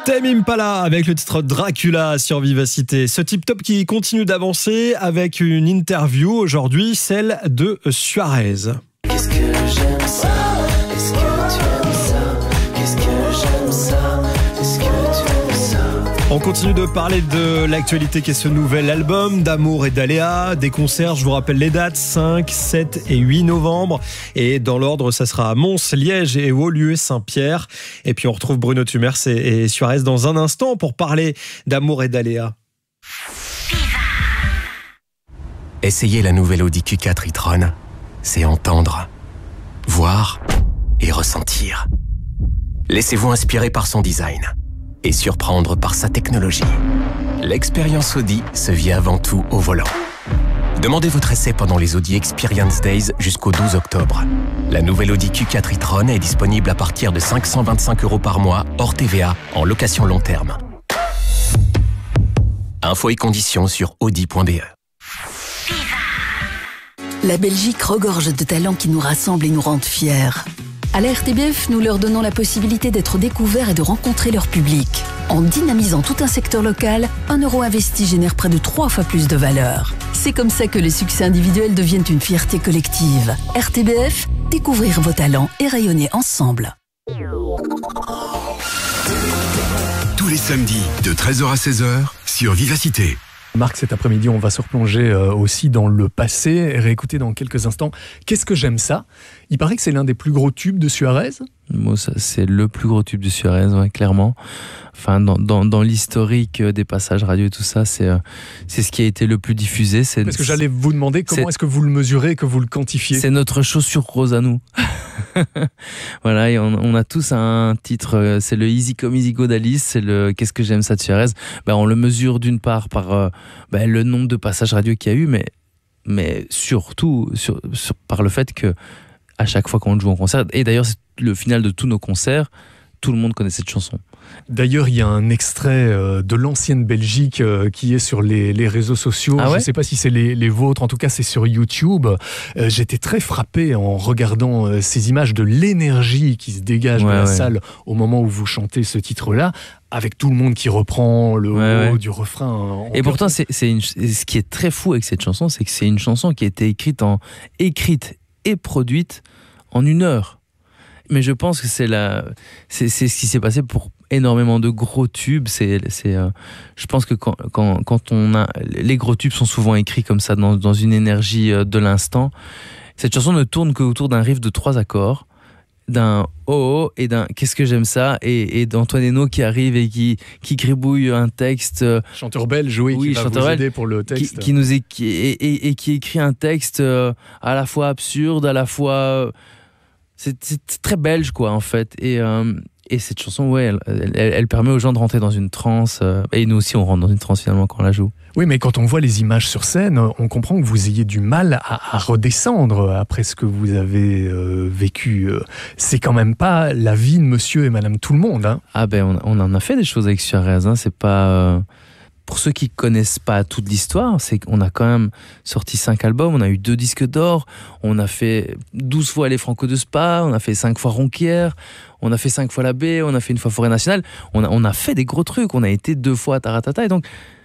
Tame Impala avec le titre Dracula sur Vivacité. Ce Tip Top qui continue d'avancer avec une interview aujourd'hui, celle de Suarez. Qu'est-ce que j'aime ça? Est-ce que tu aimes ça? Qu'est-ce que j'aime ça? Est-ce que tu aimes ça? On continue de parler de l'actualité qu'est ce nouvel album d'Amour et d'Aléa, des concerts, je vous rappelle les dates, 5, 7 et 8 novembre. Et dans l'ordre, ça sera à Mons, Liège et Woluwe-Saint-Pierre. Et puis on retrouve Bruno Tumers et Suarez dans un instant pour parler d'Amour et d'Aléa. Essayer la nouvelle Audi Q4 e-tron, c'est entendre, voir et ressentir. Laissez-vous inspirer par son design et surprendre par sa technologie. L'expérience Audi se vit avant tout au volant. Demandez votre essai pendant les Audi Experience Days jusqu'au 12 octobre. La nouvelle Audi Q4 e-tron est disponible à partir de 525 € par mois, hors TVA, en location long terme. Infos et conditions sur audi.be. La Belgique regorge de talents qui nous rassemblent et nous rendent fiers. À la RTBF, nous leur donnons la possibilité d'être découverts et de rencontrer leur public. En dynamisant tout un secteur local, 1 euro investi génère près de 3 fois plus de valeur. C'est comme ça que les succès individuels deviennent une fierté collective. RTBF, découvrir vos talents et rayonner ensemble. Tous les samedis, de 13h à 16h, sur Vivacité. Marc, cet après-midi, on va se replonger aussi dans le passé et réécouter dans quelques instants « Qu'est-ce que j'aime ça ?» Il paraît que c'est l'un des plus gros tubes de Suarez. Moi, c'est le plus gros tube de Suarez, ouais, clairement. Enfin, dans l'historique des passages radio et tout ça, c'est ce qui a été le plus diffusé. Parce que j'allais vous demander comment est-ce que vous le mesurez, que vous le quantifiez. C'est notre chaussure rose à nous. Voilà, et on a tous un titre, c'est le Easy Come Easy Go d'Alice, c'est le Qu'est-ce que j'aime ça de Suarez. On le mesure d'une part par le nombre de passages radio qu'il y a eu, mais surtout par le fait que à chaque fois qu'on le joue en concert, et d'ailleurs c'est le final de tous nos concerts, tout le monde connaît cette chanson. D'ailleurs, il y a un extrait de l'ancienne Belgique qui est sur les réseaux sociaux. Ah ouais? Je ne sais pas si c'est les vôtres, en tout cas c'est sur YouTube. J'étais très frappé en regardant ces images de l'énergie qui se dégage de la salle au moment où vous chantez ce titre-là, avec tout le monde qui reprend le haut du refrain. Et pourtant, ce qui est très fou avec cette chanson, c'est que c'est une chanson qui a été écrite et produite en 1 heure. Mais je pense que c'est ce qui s'est passé pour énormément de gros tubes. Je pense que quand on a les gros tubes sont souvent écrits comme ça dans une énergie de l'instant. Cette chanson ne tourne qu'autour d'un riff de 3 accords, d'un oh et d'un qu'est-ce que j'aime ça et d'Antoine Hénaud qui arrive et qui gribouille un texte. Chanteur belge, qui va vous aider pour le texte. Qui écrit un texte à la fois absurde, à la fois c'est très belge quoi en fait, et cette chanson elle permet aux gens de rentrer dans une transe, et nous aussi on rentre dans une transe finalement quand on la joue. Oui, mais quand on voit les images sur scène, on comprend que vous ayez du mal à redescendre après ce que vous avez vécu. C'est quand même pas la vie de monsieur et madame tout le monde, hein. Ah on en a fait des choses avec Suarez, hein. C'est pas pour ceux qui connaissent pas toute l'histoire, c'est qu'on a quand même sorti 5 albums, on a eu 2 disques d'or, on a fait 12 fois les Franco de Spa, on a fait 5 fois Ronquière, on a fait 5 fois la Baie, on a fait 1 fois Forêt Nationale, on a fait des gros trucs, on a été 2 fois à Taratata, et donc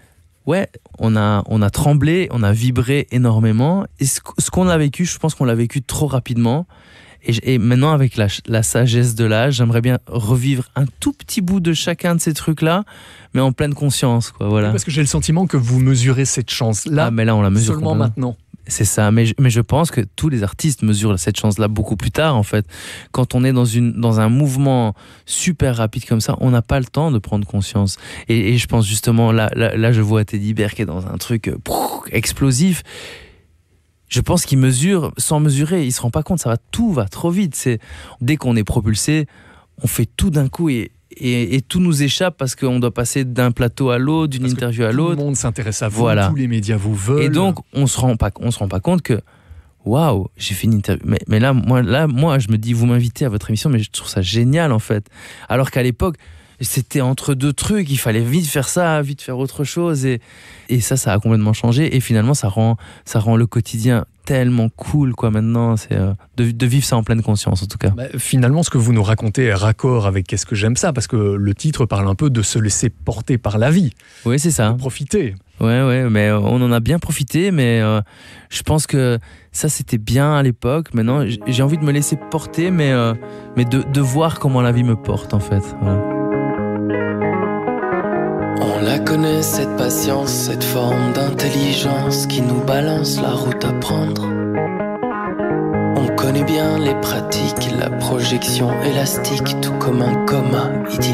on a tremblé, on a vibré énormément, et ce qu'on a vécu, je pense qu'on l'a vécu trop rapidement. Et maintenant, avec la sagesse de l'âge, j'aimerais bien revivre un tout petit bout de chacun de ces trucs-là, mais en pleine conscience, quoi. Voilà. Parce que j'ai le sentiment que vous mesurez cette chance-là. Ah, mais là, on la mesure seulement maintenant. C'est ça, mais je pense que tous les artistes mesurent cette chance-là beaucoup plus tard, en fait. Quand on est dans un mouvement super rapide comme ça, on n'a pas le temps de prendre conscience. Et je pense justement, là, je vois Teddy Bear qui est dans un truc explosif. Je pense qu'il mesure sans mesurer, il se rend pas compte, tout va trop vite. Dès qu'on est propulsé, on fait tout d'un coup et tout nous échappe parce qu'on doit passer d'un plateau à l'autre, d'une interview à l'autre. Tout le monde s'intéresse à vous, tous les médias vous veulent. Et donc on se rend pas compte que waouh, j'ai fait une interview. Mais là, moi, je me dis, vous m'invitez à votre émission, mais je trouve ça génial en fait. Alors qu'à l'époque, c'était entre deux trucs, il fallait vite faire ça, vite faire autre chose, et ça a complètement changé, et finalement ça rend le quotidien tellement cool, quoi. Maintenant, c'est de vivre ça en pleine conscience, en tout cas. Finalement, ce que vous nous racontez est raccord avec Qu'est-ce que j'aime ça, parce que le titre parle un peu de se laisser porter par la vie. Oui, c'est ça. De profiter. Ouais, mais on en a bien profité, mais je pense que ça, c'était bien à l'époque. Maintenant, j'ai envie de me laisser porter, mais de voir comment la vie me porte, en fait. Voilà. On la connaît, cette patience, cette forme d'intelligence qui nous balance la route à prendre. On connaît bien les pratiques, la projection élastique, tout comme un coma idyllique.